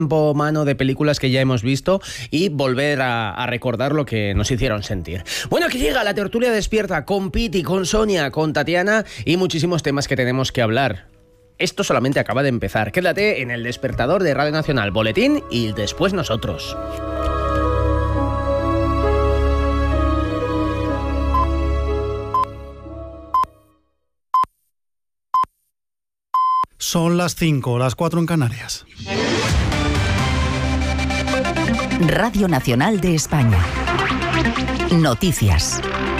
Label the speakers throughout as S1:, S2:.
S1: mano de películas que ya hemos visto y volver a recordar lo que nos hicieron sentir. Bueno, aquí llega la tertulia despierta con Piti, con Sonia, con Tatiana y muchísimos temas que tenemos que hablar. Esto solamente acaba de empezar. Quédate en el despertador de Radio Nacional, boletín y después nosotros.
S2: Son las 5, las 4 en Canarias.
S3: Radio Nacional de España. Noticias.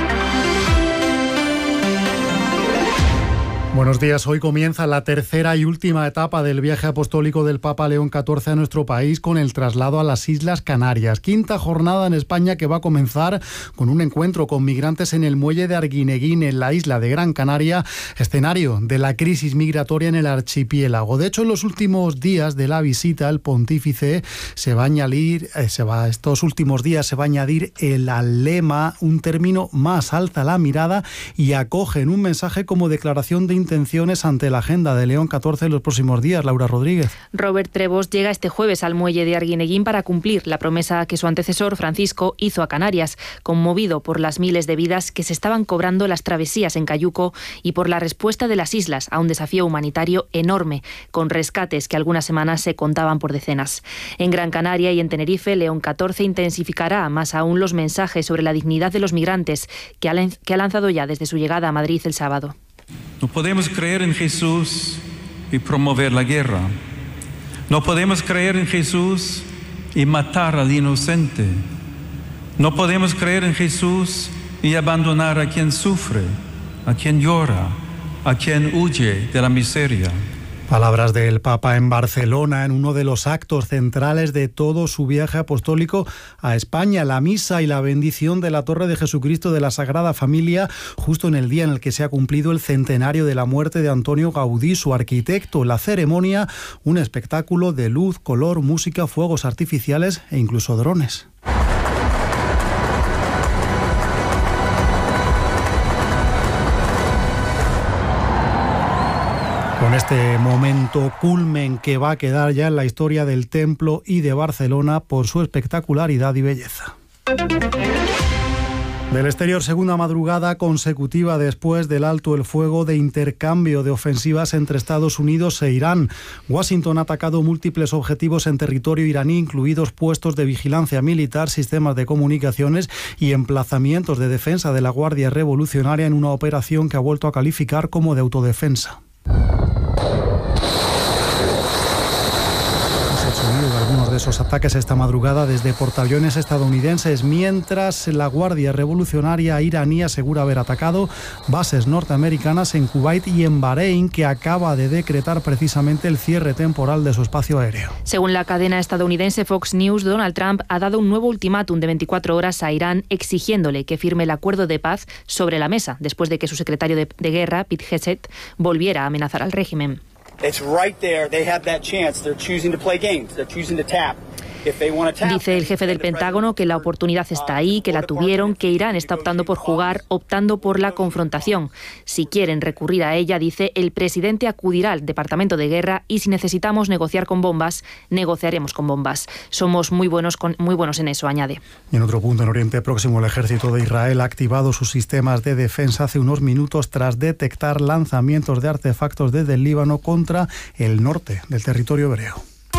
S2: Buenos días. Hoy comienza la tercera y última etapa del viaje apostólico del Papa León XIV a nuestro país con el traslado a las Islas Canarias. Quinta jornada en España que va a comenzar con un encuentro con migrantes en el muelle de Arguineguín, en la isla de Gran Canaria, escenario de la crisis migratoria en el archipiélago. De hecho, en los últimos días de la visita, el pontífice estos últimos días se va a añadir el lema, un término más, alza la mirada y acoge en un mensaje como declaración de intenciones ante la agenda de León XIV en los próximos días. Laura Rodríguez.
S4: Robert Trevos llega este jueves al muelle de Arguineguín para cumplir la promesa que su antecesor, Francisco, hizo a Canarias, conmovido por las miles de vidas que se estaban cobrando las travesías en Cayuco y por la respuesta de las islas a un desafío humanitario enorme, con rescates que algunas semanas se contaban por decenas. En Gran Canaria y en Tenerife, León XIV intensificará más aún los mensajes sobre la dignidad de los migrantes que ha lanzado ya desde su llegada a Madrid el sábado.
S5: No podemos creer en Jesús y promover la guerra. No podemos creer en Jesús y matar al inocente. No podemos creer en Jesús y abandonar a quien sufre, a quien llora, a quien huye de la miseria.
S2: Palabras del Papa en Barcelona en uno de los actos centrales de todo su viaje apostólico a España, la misa y la bendición de la Torre de Jesucristo de la Sagrada Familia, justo en el día en el que se ha cumplido el centenario de la muerte de Antonio Gaudí, su arquitecto. La ceremonia, un espectáculo de luz, color, música, fuegos artificiales e incluso drones. Con este momento culmen que va a quedar ya en la historia del templo y de Barcelona por su espectacularidad y belleza. Del exterior, segunda madrugada consecutiva después del alto el fuego de intercambio de ofensivas entre Estados Unidos e Irán. Washington ha atacado múltiples objetivos en territorio iraní, incluidos puestos de vigilancia militar, sistemas de comunicaciones y emplazamientos de defensa de la Guardia Revolucionaria en una operación que ha vuelto a calificar como de autodefensa. Algunos de esos ataques esta madrugada desde portaaviones estadounidenses, mientras la Guardia Revolucionaria iraní asegura haber atacado bases norteamericanas en Kuwait y en Bahrein, que acaba de decretar precisamente el cierre temporal de su espacio aéreo.
S4: Según la cadena estadounidense Fox News, Donald Trump ha dado un nuevo ultimátum de 24 horas a Irán exigiéndole que firme el acuerdo de paz sobre la mesa, después de que su secretario de guerra, Pete Hegseth, volviera a amenazar al régimen.
S6: It's right there. They have that chance. They're choosing to play games. They're choosing to tap.
S4: Dice el jefe del Pentágono que la oportunidad está ahí, que la tuvieron, que Irán está optando por jugar, optando por la confrontación. Si quieren recurrir a ella, dice, el presidente acudirá al Departamento de Guerra y si necesitamos negociar con bombas, negociaremos con bombas. Somos muy buenos en eso, añade.
S2: Y en otro punto, en Oriente Próximo, el ejército de Israel ha activado sus sistemas de defensa hace unos minutos tras detectar lanzamientos de artefactos desde el Líbano contra el norte del territorio hebreo.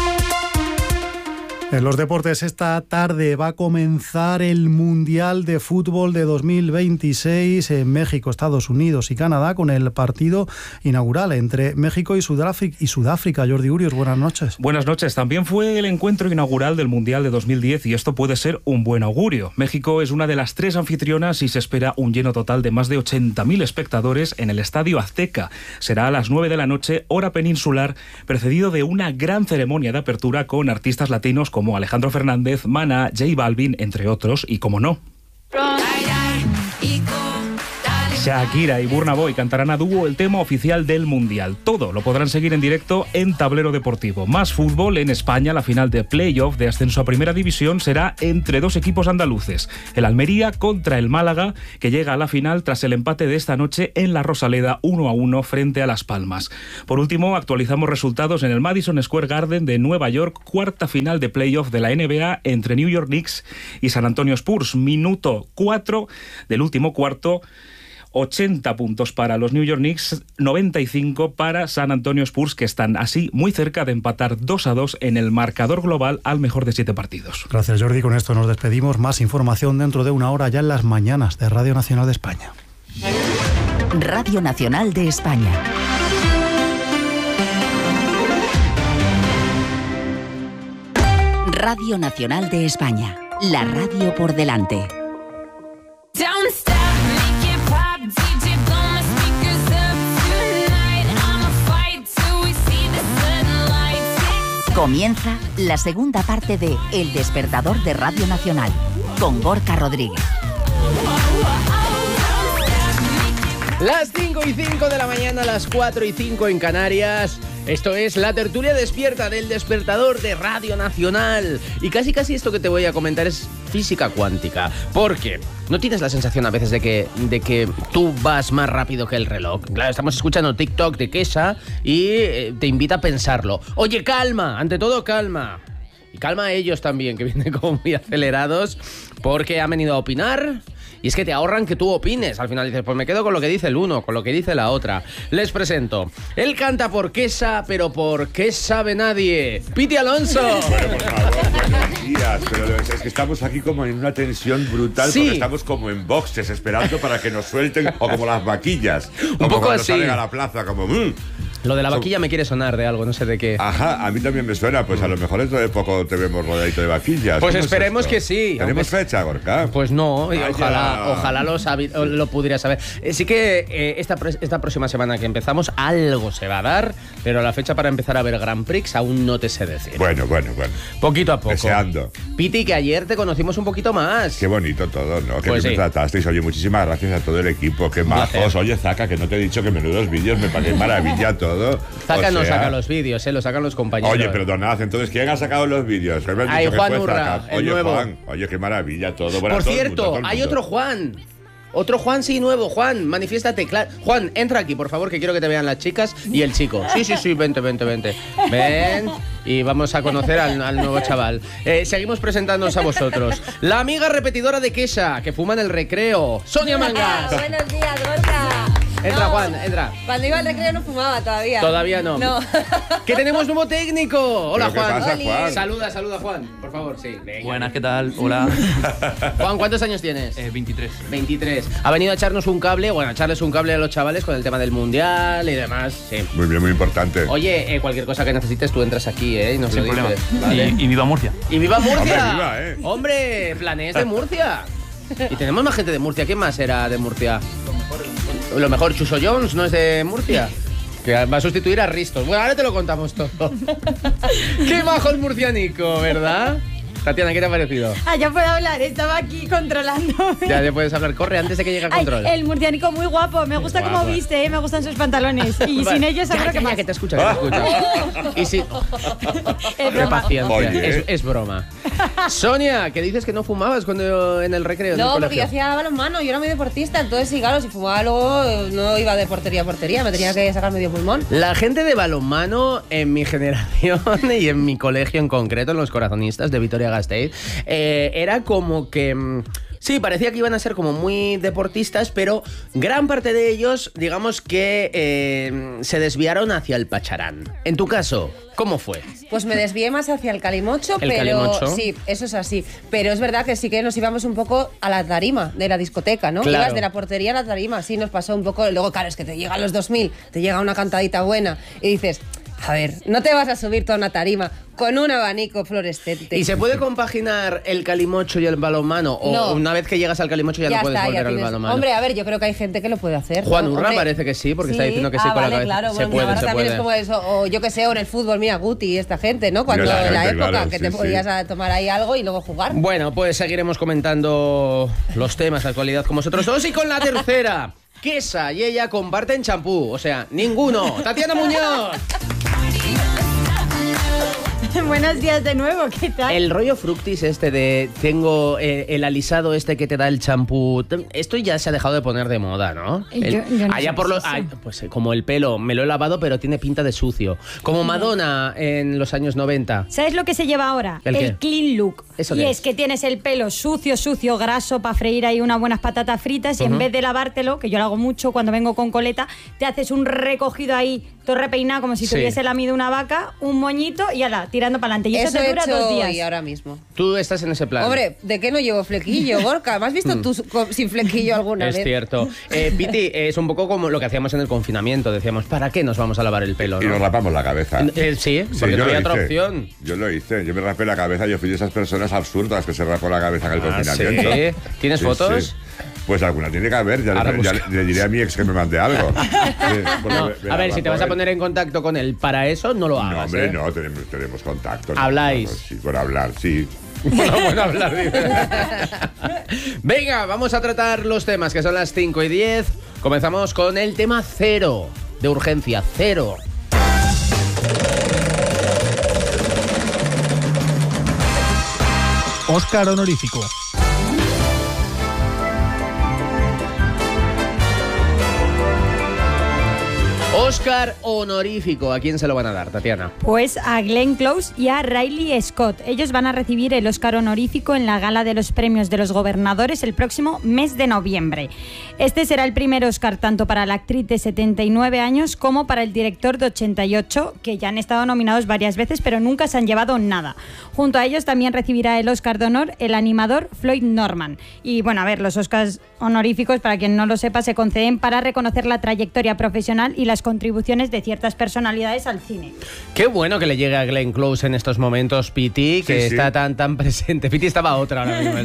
S2: En los deportes, esta tarde va a comenzar el Mundial de Fútbol de 2026 en México, Estados Unidos y Canadá, con el partido inaugural entre México y Sudáfrica. Jordi Urios, buenas noches.
S7: Buenas noches. También fue el encuentro inaugural del Mundial de 2010 y esto puede ser un buen augurio. México es una de las 3 anfitrionas y se espera un lleno total de más de 80.000 espectadores en el Estadio Azteca. Será a las 9 de la noche, hora peninsular, precedido de una gran ceremonia de apertura con artistas latinos como Alejandro Fernández, Maná, J Balvin, entre otros, y como no. Shakira y Burna Boy cantarán a dúo el tema oficial del Mundial. Todo lo podrán seguir en directo en Tablero Deportivo. Más fútbol en España. La final de playoff de ascenso a Primera División será entre dos equipos andaluces. El Almería contra el Málaga, que llega a la final tras el empate de esta noche en la Rosaleda 1-1 frente a Las Palmas. Por último, actualizamos resultados en el Madison Square Garden de Nueva York, cuarta final de playoff de la NBA entre New York Knicks y San Antonio Spurs. Minuto 4 del último cuarto. 80 puntos para los New York Knicks, 95 para San Antonio Spurs, que están así muy cerca de empatar 2-2 en el marcador global al mejor de 7 partidos.
S2: Gracias, Jordi. Con esto nos despedimos. Más información dentro de una hora ya en las mañanas de Radio Nacional de España.
S3: Radio Nacional de España. Radio Nacional de España. La radio por delante. Comienza la segunda parte de El Despertador de Radio Nacional, con Gorka Rodríguez.
S1: Las 5:05 de la mañana, las 4:05 en Canarias. Esto es la tertulia despierta del Despertador de Radio Nacional. Y casi esto que te voy a comentar es física cuántica. Porque ¿no tienes la sensación a veces de que tú vas más rápido que el reloj? Claro, estamos escuchando TikTok de Kesha y te invita a pensarlo. Oye, calma, ante todo calma. Y calma a ellos también, que vienen como muy acelerados, porque han venido a opinar. Y es que te ahorran que tú opines. Al final dices, pues me quedo con lo que dice el uno, con lo que dice la otra. Les presento. Él canta por Kesha, pero por qué sabe nadie. Piti Alonso.
S8: Bueno, por favor, buenos días. Pero es que estamos aquí como en una tensión brutal, sí, porque estamos como en boxes esperando para que nos suelten, o como las vaquillas.
S1: Un poco así.
S8: Salen a la plaza, como...
S1: Lo de la vaquilla me quiere sonar de algo, no sé de qué.
S8: Ajá, a mí también me suena. Pues a lo mejor dentro de poco te vemos rodeadito de vaquillas.
S1: Pues esperemos que sí.
S8: ¿Tenemos fecha, Gorka?
S1: Pues no, y ojalá lo pudiera saber. Sí que esta próxima semana que empezamos algo se va a dar, pero la fecha para empezar a ver Grand Prix aún no te sé decir.
S8: Bueno.
S1: Poquito a poco.
S8: Deseando.
S1: Piti, que ayer te conocimos un poquito más.
S8: Qué bonito todo, ¿no? Que
S1: pues
S8: me tratasteis. Oye, muchísimas gracias a todo el equipo. Qué majos. Oye, Zaka, que no te he dicho que menudos vídeos, me parece maravilla todo.
S1: Zaka no saca los vídeos, lo sacan los compañeros.
S8: Oye, perdonad, entonces, ¿quién ha sacado los vídeos?
S1: Hay Juan Urra, el nuevo.
S8: Juan, oye, qué maravilla todo.
S1: Por cierto, todo el mundo. Hay otro Juan. Otro Juan, sí, nuevo. Juan, manifiéstate. Juan, entra aquí, por favor, que quiero que te vean las chicas y el chico. Sí, vente. Ven y vamos a conocer al nuevo chaval. Seguimos presentándonos a vosotros. La amiga repetidora de Kesha, que fuma en el recreo, Sonia Mangas.
S9: Buenos días, Gorka.
S1: Entra, Juan, entra.
S9: Cuando iba al recreo no fumaba todavía.
S1: Todavía no. ¡Que tenemos nuevo técnico! Hola, Juan.
S8: ¿Qué pasa, Juan?
S1: Saluda, Juan, por favor, sí. Venga.
S10: Buenas, ¿qué tal? Hola.
S1: Juan, ¿cuántos años tienes?
S10: 23.
S1: 23. Ha venido a echarnos un cable, a echarles un cable a los chavales con el tema del Mundial y demás. Sí.
S8: Muy bien, muy importante.
S1: Oye, cualquier cosa que necesites, tú entras aquí, y nos
S10: Sin
S1: lo dices.
S10: problema.
S1: ¿Vale?
S10: Y viva Murcia.
S1: ¡Y viva Murcia!
S8: Hombre, viva,
S1: Hombre, Planés de Murcia. Y tenemos más gente de Murcia. ¿Quién más era de Murcia? Lo mejor, Chuso Jones, ¿no es de Murcia? Que va a sustituir a Ristos. Bueno, ahora te lo contamos todo. ¡Qué bajo el murcianico!, ¿verdad? Tatiana, ¿qué te ha parecido?
S9: Ya puedo hablar, estaba aquí controlando.
S1: Ya puedes hablar, corre antes de que llegue a control.
S9: El murcianico muy guapo, me gusta cómo viste, me gustan sus pantalones. Y sin ellos seguro que más.
S1: Que te escucha. Y si... Qué paciencia, es broma. Sonia, que dices que no fumabas cuando en el recreo.
S9: No, porque yo hacía balonmano, yo era muy deportista, entonces sí, claro, si fumaba luego no iba de portería a portería, me tenía que sacar medio pulmón.
S1: La gente de balonmano en mi generación y en mi colegio en concreto, en los corazonistas de Vitoria-Gasteiz, era como que... Sí, parecía que iban a ser como muy deportistas, pero gran parte de ellos, digamos que se desviaron hacia el pacharán. En tu caso, ¿cómo fue?
S9: Pues me desvié más hacia el calimocho,
S1: calimocho.
S9: Sí, eso es así. Pero es verdad que sí que nos íbamos un poco a la tarima de la discoteca, ¿no?
S1: Claro.
S9: Ibas de la portería a la tarima, sí, nos pasó un poco. Luego, claro, es que te llegan los 2000, te llega una cantadita buena y dices... A ver, no te vas a subir toda una tarima con un abanico fluorescente.
S1: ¿Y se puede compaginar el calimocho y el balonmano? ¿O no, una vez que llegas al calimocho ya no puedes volver al balonmano?
S9: Hombre, a ver, yo creo que hay gente que lo puede hacer.
S1: Juan Urra parece que sí, porque está diciendo que sí con la cabeza.
S9: Claro,
S1: se puede.
S9: También es como eso, o yo que sé, o en el fútbol, mira, Guti y esta gente, ¿no? Cuando en la época claro, que te podías tomar ahí algo y luego jugar.
S1: Bueno, pues seguiremos comentando los temas de actualidad con vosotros dos y con la tercera. Quesa y ella comparten champú. O sea, ninguno. ¡Tatiana Muñoz!
S10: Buenos días de nuevo, ¿qué tal?
S1: El rollo fructis este de tengo el alisado este que te da el champú, esto ya se ha dejado de poner de moda, ¿no?
S10: Yo no
S1: allá
S10: sé
S1: por
S10: qué
S1: lo,
S10: es eso.
S1: pues como el pelo, me lo he lavado pero tiene pinta de sucio. Como Madonna en los años 90.
S10: ¿Sabes lo que se lleva ahora?
S1: ¿El qué?
S10: clean look.
S1: ¿Eso
S10: Y
S1: qué
S10: es que tienes el pelo sucio, graso para freír ahí unas buenas patatas fritas y en vez de lavártelo, que yo lo hago mucho cuando vengo con coleta, te haces un recogido ahí, todo repeinado como si
S1: Sí.
S10: tuviese lamido una vaca, un moñito y ala, tirando para adelante. Y eso te
S9: he
S10: dura
S9: hecho
S10: 2 días.
S9: hoy, ahora mismo.
S1: Tú estás en ese plan.
S9: Hombre, ¿de qué no llevo flequillo, Gorka? ¿Me has visto tú sin flequillo alguna
S1: Es
S9: vez?
S1: cierto. Piti, es un poco como lo que hacíamos en el confinamiento. Decíamos, ¿para qué nos vamos a lavar el pelo?
S8: Y
S1: ¿no?
S8: nos rapamos la cabeza.
S1: Sí, porque no
S8: yo
S1: había
S8: lo
S1: otra
S8: hice.
S1: opción.
S8: Yo lo hice. Yo me rapé la cabeza. Yo fui de esas personas absurdas que se rapó la cabeza en el confinamiento.
S1: ¿sí? ¿Tienes fotos?
S8: Sí. Pues alguna tiene que haber. Ya,
S1: Ahora
S8: ya
S1: busca.
S8: le diré a mi ex que me mande algo.
S1: No, a ver, si te vas a poner en contacto con él para eso, no lo hagas.
S8: No, hombre,
S1: ¿eh?
S8: no, tenemos contacto.
S1: ¿Habláis?
S8: No, sí, por hablar, sí.
S1: Bueno, hablar. Venga, vamos a tratar los temas, que son las 5:10. Comenzamos con el tema 0, de urgencia, 0.
S2: Óscar honorífico.
S1: Óscar honorífico. ¿A quién se lo van a dar, Tatiana?
S10: Pues a Glenn Close y a Riley Scott. Ellos van a recibir el Óscar honorífico en la gala de los premios de los gobernadores el próximo mes de noviembre. Este será el primer Óscar tanto para la actriz de 79 años como para el director de 88, que ya han estado nominados varias veces pero nunca se han llevado nada. Junto a ellos también recibirá el Óscar de honor el animador Floyd Norman. Y bueno, a ver, los Óscars honoríficos, para quien no lo sepa, se conceden para reconocer la trayectoria profesional y las contribuciones de ciertas personalidades al cine.
S1: Qué bueno que le llegue a Glenn Close en estos momentos, Piti, que
S8: Sí.
S1: está tan presente. Piti estaba otra ahora mismo.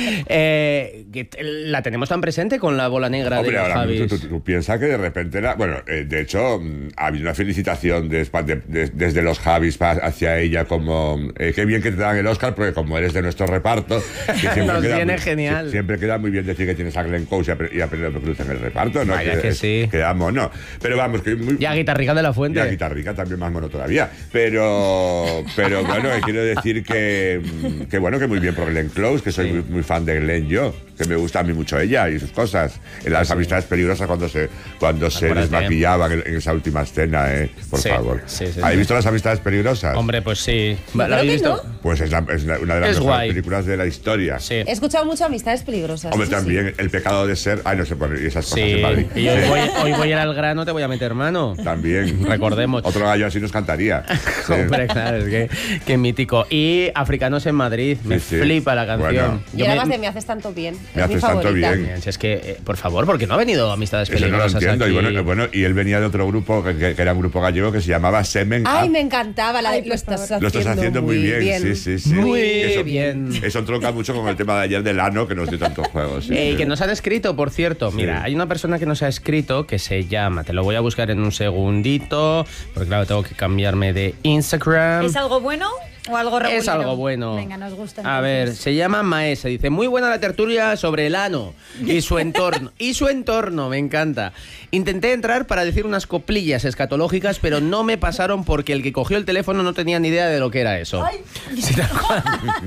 S1: Que la tenemos tan presente con la bola negra
S8: Hombre,
S1: de
S8: ahora
S1: Javis.
S8: tú piensas que de repente era... Bueno, de hecho, ha habido una felicitación desde los Javis hacia ella como... qué bien que te dan el Oscar, porque como eres de nuestro reparto... Que siempre
S1: Nos
S8: queda
S1: viene
S8: muy,
S1: genial.
S8: Siempre queda muy bien decir que tienes a Glenn Close y a Penélope Cruz en el reparto, ¿no?
S1: Vaya que sí.
S8: Queda mono. Pero vamos, que muy...
S1: Ya Guitarrica de la Fuente.
S8: Y a Guitarrica también más mono todavía. Pero bueno, quiero decir que bueno, que muy bien por Glenn Close, que soy muy fan de Glenn yo, que me gusta a mí mucho ella y sus cosas. En las amistades peligrosas cuando se
S1: Acuérdate.
S8: desmaquillaban en esa última escena, por
S1: Sí,
S8: favor.
S1: sí.
S8: ¿Habéis visto las amistades peligrosas?
S1: Hombre, pues sí.
S9: Yo
S1: ¿La
S9: creo
S1: habéis
S9: que
S1: visto?
S8: Pues es una de las
S1: Es
S8: mejores
S1: guay.
S8: películas de la historia.
S1: Sí.
S9: He escuchado mucho Amistades Peligrosas.
S8: Hombre,
S9: eso sí.
S8: también El pecado de ser... Ay, no sé, y esas cosas
S1: Sí.
S8: en Madrid.
S1: Y hoy voy a ir al grano, te voy a meter mano.
S8: También.
S1: Recordemos.
S8: Otro gallo así nos cantaría. Sí.
S1: Hombre, claro, es que mítico. Y Africanos en Madrid, me
S8: Sí, sí.
S1: flipa la canción.
S8: Bueno.
S9: Y era más de Me haces tanto bien.
S8: Me
S9: es mi
S8: haces tanto
S9: favorita.
S8: bien.
S1: Si es que, por favor, ¿por qué no ha venido Amistades
S8: Eso no lo
S1: Peligrosas
S8: entiendo.
S1: aquí?
S8: Y bueno, y él venía de otro grupo que era un grupo gallego que se llamaba Semen
S9: Ay,
S8: Up.
S9: me encantaba.
S10: Ay,
S9: Lo
S10: por
S9: estás
S10: favor.
S8: Lo estás haciendo muy bien. Sí.
S1: Muy
S8: Eso-
S1: bien.
S8: Eso tronca mucho con el tema de ayer del ano que nos dio tantos juegos. Sí.
S1: Que nos han escrito, por cierto. Mira, hay una persona que nos ha escrito que se llama, te lo voy a buscar en un segundito, porque claro, tengo que cambiarme de Instagram.
S10: ¿Es algo bueno o algo regular?
S1: Es algo bueno.
S10: Venga, nos gusta.
S1: A ver,
S10: entonces.
S1: se llama Maese. Dice, muy buena la tertulia sobre el ano y su entorno. Y su entorno, me encanta. Intenté entrar para decir unas coplillas escatológicas, pero no me pasaron porque el que cogió el teléfono no tenía ni idea de lo que era eso. Sí, tal cual.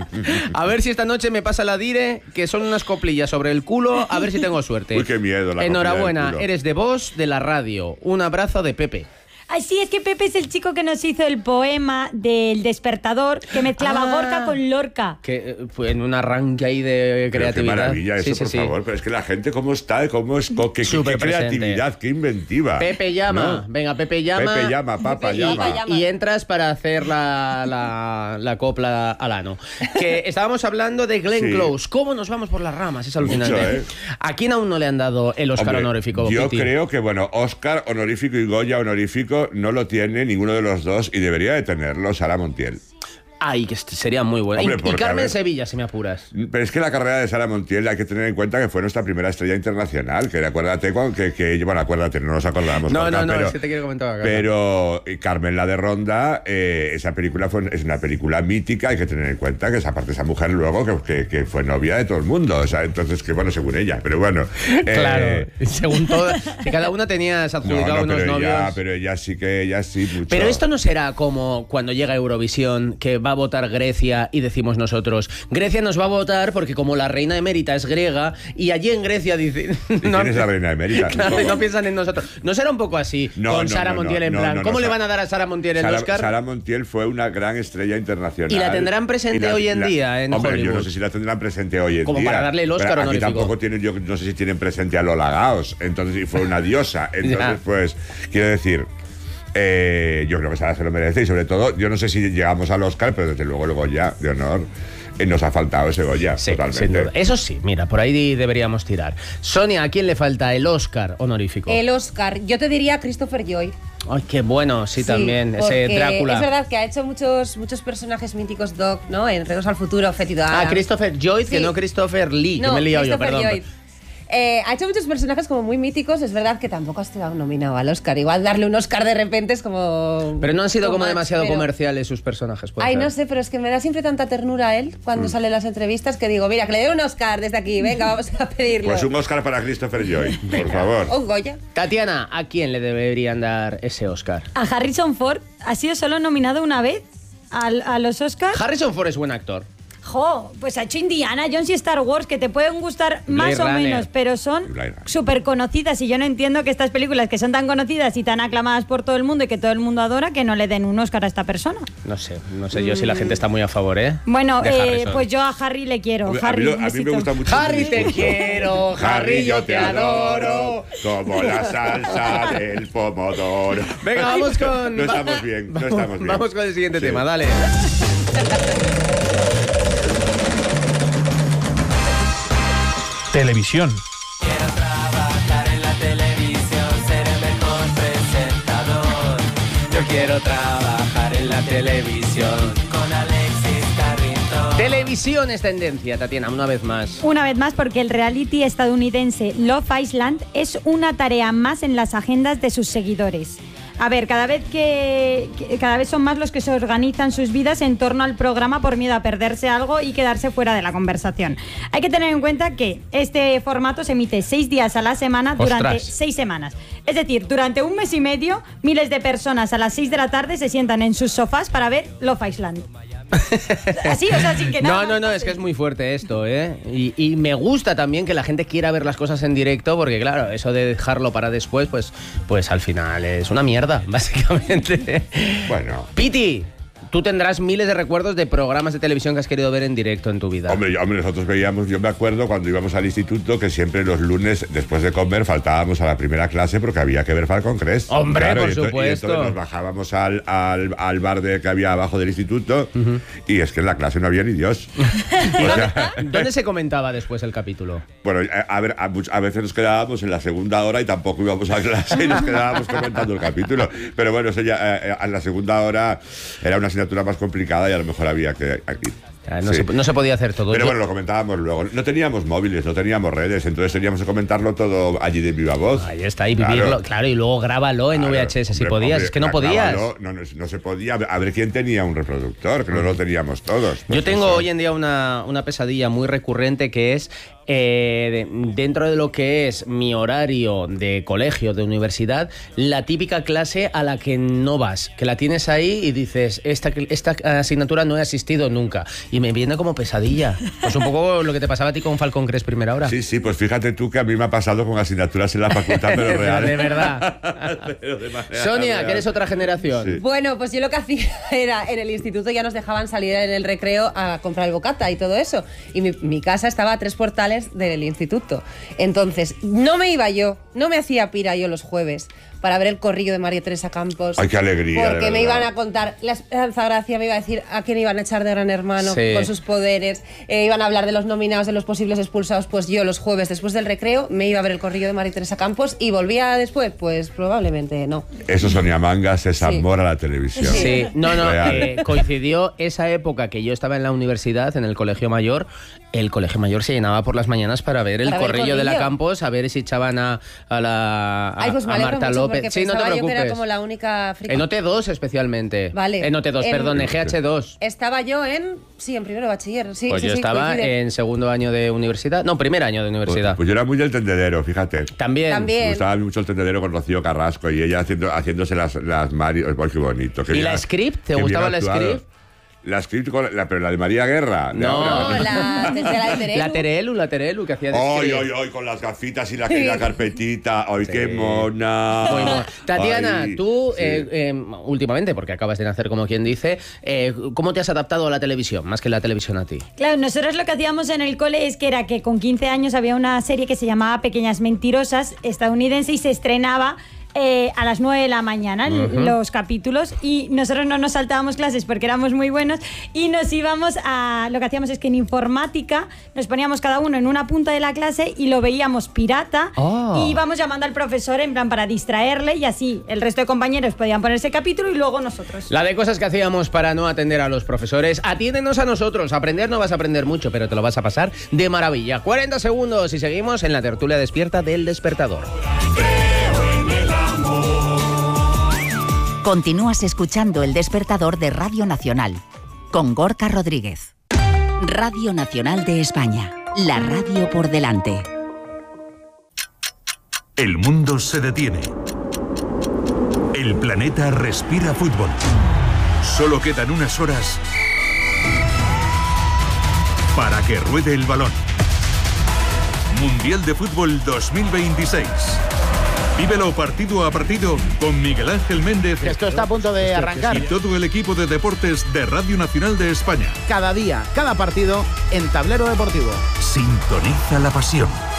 S1: A ver si esta noche me pasa la dire, que son unas coplillas sobre el culo, a ver si tengo suerte.
S8: Uy, qué miedo, la
S1: Enhorabuena,
S8: copla del culo.
S1: eres de voz de la radio. Un abrazo de Pepe.
S10: Ay, sí, es que Pepe es el chico que nos hizo el poema del despertador que mezclaba
S1: Ah.
S10: Gorka con Lorca.
S1: Que fue en un arranque ahí de
S8: Pero qué
S1: creatividad.
S8: maravilla eso,
S1: Sí, sí,
S8: por
S1: sí.
S8: favor. Pero es que la gente, ¿cómo está? Qué
S1: Súper
S8: creatividad, qué inventiva.
S1: Pepe llama,
S8: ¿no?
S1: venga, Pepe llama.
S8: Pepe llama, papa
S9: Pepe
S8: llama.
S9: llama.
S1: Y entras para hacer la copla al ano. Que estábamos hablando de Glenn
S8: Sí.
S1: Close. ¿Cómo nos vamos por las ramas? Es alucinante.
S8: Mucho, ¿eh?
S1: ¿A quién aún no le han dado el Oscar
S8: Hombre,
S1: honorífico?
S8: yo
S1: Piti?
S8: creo que, bueno, Oscar honorífico y Goya honorífico no lo tiene ninguno de los dos y debería de tenerlo Sara Montiel.
S1: Ay, que sería muy buena.
S8: Hombre,
S1: Y
S8: porque,
S1: Carmen
S8: a ver,
S1: Sevilla, si me apuras.
S8: Pero es que la carrera de Sara Montiel hay que tener en cuenta que fue nuestra primera estrella internacional, que acuérdate, bueno, acuérdate, no nos acordamos.
S1: No,
S8: pero,
S1: es que te quiero comentar acá.
S8: Pero Carmen la de Ronda, esa película es una película mítica, hay que tener en cuenta que esa mujer luego que fue novia de todo el mundo, o sea, entonces, que bueno, según ella, pero bueno.
S1: Claro, según todo, que cada una tenía adjudicado unos novios.
S8: Pero ella sí mucho.
S1: Pero esto no será como cuando llega Eurovisión, que va a votar Grecia y decimos nosotros, Grecia nos va a votar porque como la reina emérita es griega y allí en Grecia dicen...
S8: ¿Quién es la reina emérita?
S1: Claro, no piensan en nosotros. ¿No será un poco así con Sara Montiel en plan? ¿Cómo le van a dar a Sara Montiel el Oscar?
S8: Sara Montiel fue una gran estrella internacional.
S1: ¿Y la tendrán presente hoy en día en
S8: Hollywood?
S1: Yo
S8: no sé si la tendrán presente hoy en día.
S1: Como para darle el Oscar honorífico.
S8: Tampoco tienen, yo no sé si tienen presente a Lola Gaos. Entonces, y fue una diosa. Entonces, pues, quiero decir... yo creo que Sara se lo merece y sobre todo, yo no sé si llegamos al Oscar, pero desde luego el Goya de honor nos ha faltado ese Goya,
S1: sí,
S8: totalmente.
S1: Sin duda. Eso sí, mira, por ahí deberíamos tirar. Sonia, ¿a quién le falta el Oscar honorífico?
S9: El Oscar, yo te diría Christopher Lloyd.
S1: Ay, qué bueno, sí también, ese Drácula.
S9: Es verdad que ha hecho muchos personajes míticos, Doc, ¿no? En Regreso al Futuro, Fétido Adams.
S1: Christopher Lloyd, sí. Que no Christopher Lee, que me he liado yo, perdón. Lloyd.
S9: Ha hecho muchos personajes como muy míticos. Es verdad que tampoco ha estado nominado al Oscar. Igual darle un Oscar de repente es como...
S1: Pero no han sido como demasiado comerciales sus personajes.
S9: Ay, no sé, pero es que me da siempre tanta ternura a él cuando sale en las entrevistas que digo, mira, que le dé un Oscar desde aquí. Venga, vamos a pedirlo.
S8: Pues un Oscar para Christopher Lloyd, por favor.
S9: Un Goya.
S1: Tatiana, ¿a quién le deberían dar ese Oscar?
S10: A Harrison Ford. Ha sido solo nominado una vez a los Oscars.
S1: Harrison Ford es buen actor.
S10: Jo, pues ha hecho Indiana Jones y Star Wars, que te pueden gustar más o menos, pero son súper conocidas y yo no entiendo que estas películas que son tan conocidas y tan aclamadas por todo el mundo y que todo el mundo adora, que no le den un Oscar a esta persona.
S1: No sé yo si la gente está muy a favor, ¿eh?
S10: Bueno, pues yo a Harry le quiero. Harry,
S8: a mí me gusta mucho.
S1: Harry te quiero, Harry yo te adoro.
S8: Como la salsa del pomodoro.
S1: Venga, vamos con...
S8: No estamos bien.
S1: Vamos con el siguiente tema, dale.
S11: Televisión.
S12: Quiero trabajar en la televisión, ser el mejor presentador. Yo quiero trabajar en la televisión con Alexis Carrington.
S1: Televisión es tendencia, Tatiana, una vez más.
S10: Una vez más porque el reality estadounidense Love Island es una tarea más en las agendas de sus seguidores. A ver, cada vez son más los que se organizan sus vidas en torno al programa por miedo a perderse algo y quedarse fuera de la conversación. Hay que tener en cuenta que este formato se emite 6 días a la semana durante 6 semanas. Es decir, durante un mes y medio, miles de personas a las 6 de la tarde se sientan en sus sofás para ver Love Island. Así, o sea, sin que nada.
S1: No, es que es muy fuerte esto, ¿eh? Y me gusta también que la gente quiera ver las cosas en directo, porque claro, eso de dejarlo para después, pues al final es una mierda, básicamente.
S8: Bueno.
S1: Piti, tú tendrás miles de recuerdos de programas de televisión que has querido ver en directo en tu vida.
S8: Hombre, nosotros veíamos, yo me acuerdo cuando íbamos al instituto que siempre los lunes, después de comer, faltábamos a la primera clase porque había que ver Falcon Crest.
S1: Hombre, claro, por supuesto.
S8: Y entonces nos bajábamos al bar que había abajo del instituto y es que en la clase no había ni Dios.
S1: ¿Dónde se comentaba después el capítulo?
S8: Bueno, a veces nos quedábamos en la segunda hora y tampoco íbamos a clase y nos quedábamos comentando el capítulo. Pero bueno, eso ya, en la segunda hora era una asignatura más complicada y a lo mejor había que ir.
S1: No se podía hacer todo.
S8: Pero bueno, lo comentábamos luego. No teníamos móviles, no teníamos redes, entonces teníamos que comentarlo todo allí de viva voz.
S1: Ahí está, y vivirlo, claro, y luego grábalo en VHS si podías. Es que no podías.
S8: No se podía. A ver quién tenía un reproductor, que no lo teníamos todos.
S1: Yo tengo hoy en día una pesadilla muy recurrente que es dentro de lo que es mi horario de colegio, de universidad, la típica clase a la que no vas, que la tienes ahí y dices, esta asignatura no he asistido nunca. Y me viene como pesadilla. Pues un poco lo que te pasaba a ti con Falcon Crest primera hora.
S8: Sí, pues fíjate tú que a mí me ha pasado con asignaturas en la facultad, pero real.
S1: De verdad. Sonia, real. Que eres otra generación.
S9: Sí. Bueno, pues yo lo que hacía era, en el instituto ya nos dejaban salir en el recreo a comprar el bocata y todo eso. Y mi casa estaba a 3 portales del instituto. Entonces, no me iba yo, no me hacía pira yo los jueves para ver el corrillo de María Teresa Campos.
S8: ¡Ay, qué alegría!
S9: Porque me iban a contar, la Esperanza Gracia me iba a decir a quién iban a echar de Gran Hermano con sus poderes, iban a hablar de los nominados, de los posibles expulsados. Pues yo los jueves después del recreo me iba a ver el corrillo de María Teresa Campos y volvía después, pues probablemente no.
S8: Eso, Sonia Mangas, es amor a la televisión.
S1: Sí, no, coincidió esa época que yo estaba en la universidad, en el Colegio Mayor. El Colegio Mayor se llenaba por las mañanas para ver el corrillo de la Campos, a ver si echaban a Marta López.
S9: Sí, no te preocupes. Yo que era como la única friki.
S1: En OT2 especialmente.
S9: Vale.
S1: En OT2, perdón, en GH2.
S9: Estaba yo en primero de bachiller. Sí,
S1: pues yo estaba en segundo año de universidad. No, primer año de universidad.
S8: Pues yo era muy del tendedero, fíjate.
S1: También.
S8: Me gustaba mucho el tendedero con Rocío Carrasco y ella haciéndose las Mari. ¡Qué bonito!
S1: ¿Y la script? ¿Te gustaba la script?
S8: La script, pero la de María Guerra.
S1: No,
S9: la de Terelu.
S1: La Terelu, que hacía de
S8: script. Con las gafitas y la carpetita. ¡Ay, qué mona!
S1: Muy mona. Tatiana, tú, últimamente, porque acabas de nacer como quien dice, ¿cómo te has adaptado a la televisión, más que la televisión a ti?
S10: Claro, nosotros lo que hacíamos en el cole es que era que con 15 años había una serie que se llamaba Pequeñas Mentirosas, estadounidense, y se estrenaba a las 9 de la mañana los capítulos, y nosotros no nos saltábamos clases porque éramos muy buenos y nos íbamos a... Lo que hacíamos es que en informática nos poníamos cada uno en una punta de la clase y lo veíamos pirata y íbamos llamando al profesor en plan para distraerle, y así el resto de compañeros podían ponerse capítulo y luego nosotros.
S1: La de cosas que hacíamos para no atender a los profesores. Atiéndenos a nosotros. Aprender no vas a aprender mucho, pero te lo vas a pasar de maravilla. 40 segundos y seguimos en la tertulia despierta del Despertador.
S3: Continúas escuchando El Despertador de Radio Nacional, con Gorka Rodríguez. Radio Nacional de España, la radio por delante.
S11: El mundo se detiene. El planeta respira fútbol. Solo quedan unas horas para que ruede el balón. Mundial de Fútbol 2026. Vívelo partido a partido con Miguel Ángel Méndez.
S13: Esto está a punto de arrancar.
S11: Y todo el equipo de deportes de Radio Nacional de España.
S13: Cada día, cada partido en Tablero Deportivo.
S11: Sintoniza la pasión.